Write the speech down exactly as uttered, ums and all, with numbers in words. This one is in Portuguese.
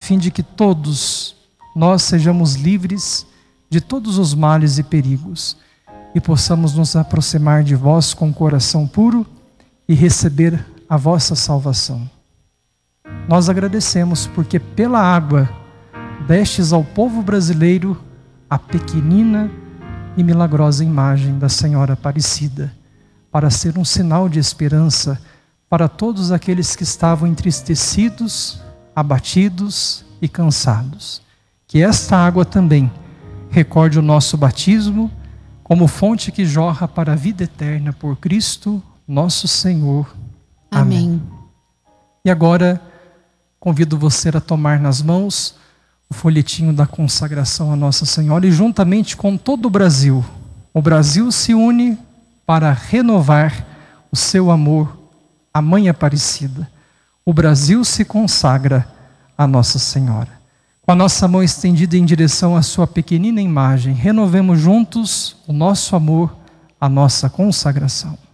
fim de que todos nós sejamos livres de todos os males e perigos e possamos nos aproximar de vós com o coração puro e receber a vossa salvação. Nós agradecemos porque pela água destes ao povo brasileiro a pequenina e milagrosa imagem da Senhora Aparecida, para ser um sinal de esperança para todos aqueles que estavam entristecidos, abatidos e cansados. Que esta água também recorde o nosso batismo como fonte que jorra para a vida eterna por Cristo, nosso Senhor. Amém. Amém. E agora convido você a tomar nas mãos o folhetinho da consagração a Nossa Senhora e juntamente com todo o Brasil, o Brasil se une para renovar o seu amor à Mãe Aparecida. O Brasil se consagra a Nossa Senhora. Com a nossa mão estendida em direção à sua pequenina imagem, renovemos juntos o nosso amor, a nossa consagração.